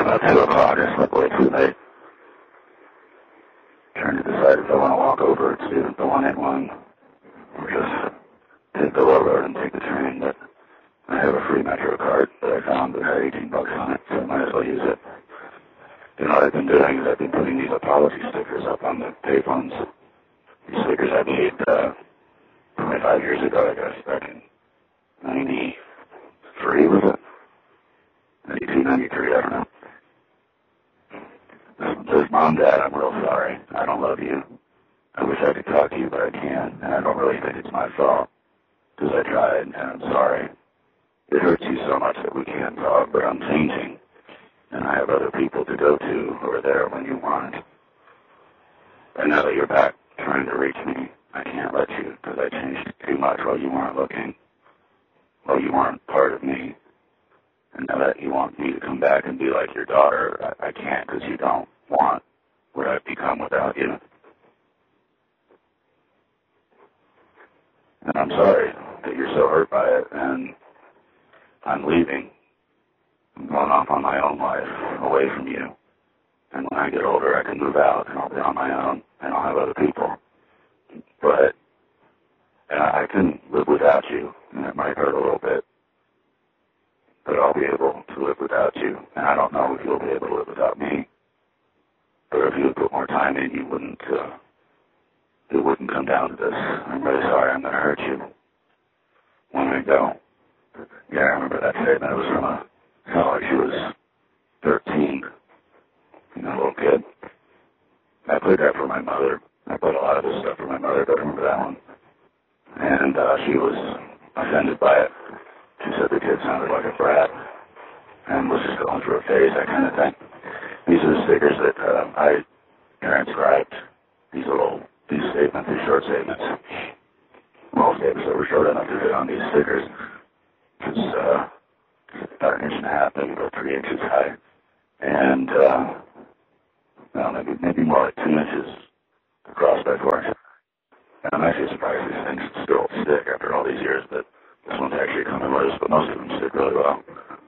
about 2 o'clock. I slept way too late. Trying to decide if I want to walk over to the 181 or just take the low road and take the train, but I have a free Metro card that I found that had $18 on it, so I might as well use it. You know what I've been doing is I've been putting these apology stickers up on the payphones. These stickers I made 25 years ago, I guess, back in 93, was it? 92, 93, I don't know. Says, Mom, Dad, I'm real sorry. I don't love you. I wish I could talk to you, but I can't, and I don't really think it's my fault, because I tried, and I'm sorry. It hurts you so much that we can't talk, but I'm changing, and I have other people to go to who are there when you want. And now that you're back trying to reach me, I can't let you, because I changed too much while you weren't looking, while you weren't part of me. And now that you want me to come back and be like your daughter, I can't, because you don't want what I've become without you. And I'm sorry that you're so hurt by it, and I'm leaving. I'm going off on my own life, away from you. And when I get older, I can move out, and I'll be on my own, and I'll have other people. But I can live without you, and it might hurt a little bit. But I'll be able to live without you, and I don't know if you'll be able to live without me. But if you would put more time in, it wouldn't come down to this. I'm really sorry I'm going to hurt you. When I go. Yeah, I remember that statement. It was from like she was 13, a little kid. I played that for my mother. I played a lot of this stuff for my mother, but I remember that one. And she was offended by it. She said the kid sounded like a brat and was just going through a phase, that kind of thing. These are the stickers that I transcribed. These statements, these short statements. Well, statements that were short enough to fit on these stickers. It's about 1.5 inches, maybe about 3 inches high. And, maybe more like 2 inches across by 4 inches. And I'm actually surprised these things still stick after all these years, but this one's actually coming loose, but most of them stick really well.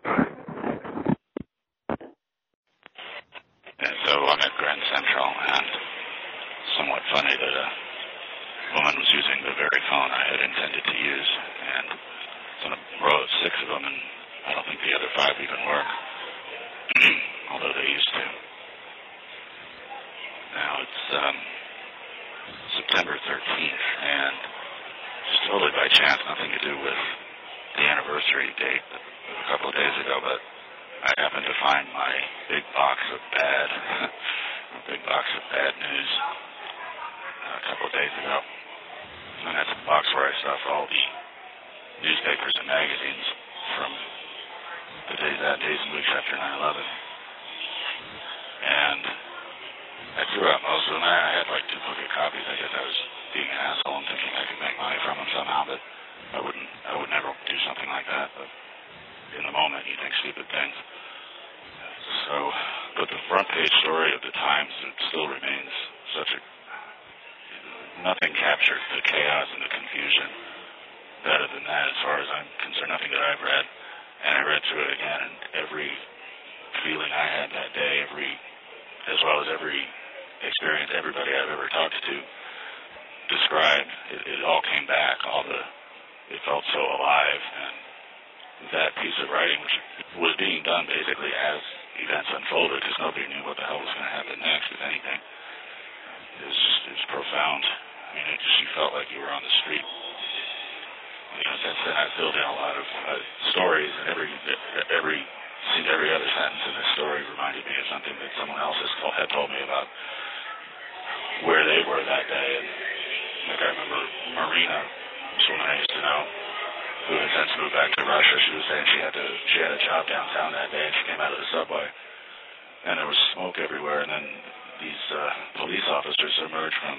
And so I'm at Grand Central, and somewhat funny that a woman was using the very phone I had intended to use, and it's on a row of 6 of them, and I don't think the other 5 even work, although they used to. Now it's September 13th, and just totally by chance, nothing to do with the anniversary date a couple of days ago, but I happened to find my big box of bad news a couple of days ago. And that's a box where I stuff all the newspapers and magazines from the days and weeks after 9/11. And I threw out most of them. I had like duplicate copies. I guess I was being an asshole and thinking I could make money from them somehow, but I would never do something like that. But in the moment, you think stupid things. But the front page story of the Times, it still remains nothing captured the chaos and the confusion better than that, as far as I'm concerned. Nothing that I've read, and I read through it again, and every feeling I had that day, as well as every experience everybody I've ever talked to described, it all came back. It felt so alive, and that piece of writing, which was being done basically as events unfolded, because nobody knew what the hell was going to happen next, if anything. It was profound. I mean, you felt like you were on the street. Since then I've filled in a lot of stories, and every other sentence in this story reminded me of something that someone else had told me about where they were that day. And like I remember Marina, someone I used to know, who had since moved back to Russia. She was saying she had a job downtown that day, and she came out of the subway, and there was smoke everywhere. And then these police officers emerged from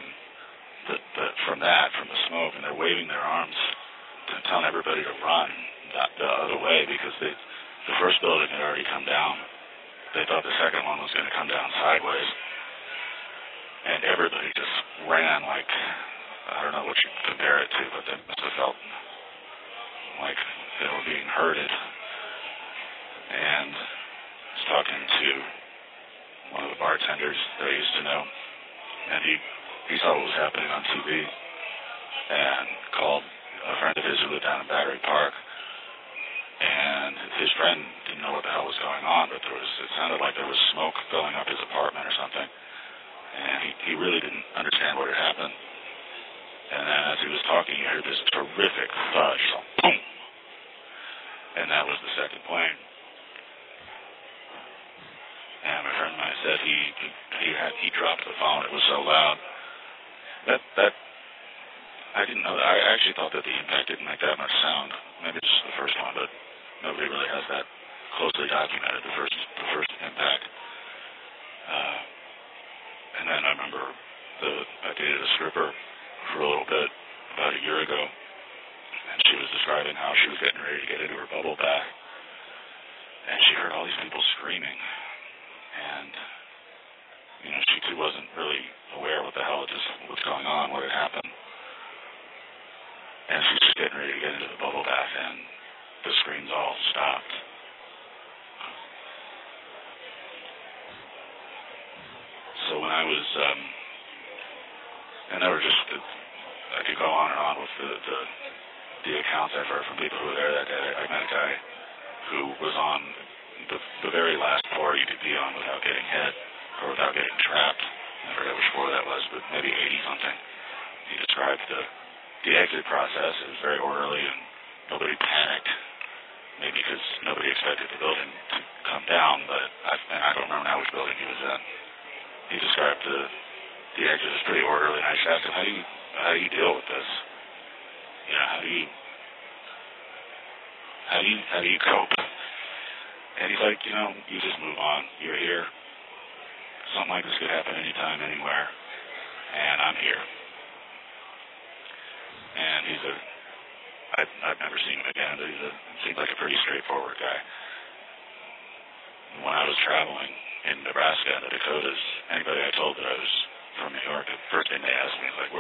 the smoke, and they're waving their arms, telling everybody to run the other way, because the first building had already come down. They thought the second one was going to come down sideways, and everybody just ran like, I don't know what you compare it to, but they must have felt like they were being herded. And was talking to one of the bartenders that I used to know, and he saw what was happening on TV and called a friend of his who lived down in Battery Park, and his friend didn't know what the hell was going on, but it sounded like there was smoke going up his apartment or something, and he really didn't understand what had happened. And then as he was talking, he heard this terrific thud, boom, and that was the second plane. And my friend and I said he dropped the phone. It was so loud that I didn't know that. I actually thought that the impact didn't make that much sound. Maybe it's just the first one, but nobody really has that closely documented. The first impact. And then I remember I dated a stripper for a little bit about a year ago, and she was describing how she was getting ready to get into her bubble bath, and she heard all these people screaming, and she too wasn't really aware what the hell was going on, what had happened. And she's just getting ready to get into the bubble bath, and the screams all stopped. So when I was, and there were just, I could go on and on with the accounts I've heard from people who were there that day. I met a guy who was on the very last floor you could be on without getting hit or without getting trapped. I forget which floor that was, but maybe 80-something. He described the exit process. It was very orderly and nobody panicked, maybe because nobody expected the building to come down, but I don't remember now which building he was in. He described the exit as pretty orderly, and I just asked him, how do you deal with this? How do you cope? And he's like, you just move on. You're here. Something like this could happen anytime, anywhere, and I'm here. And I've never seen him again, but seems like a pretty straightforward guy. When I was traveling in Nebraska and the Dakotas, anybody I told that I was from New York, the first thing they asked me is like,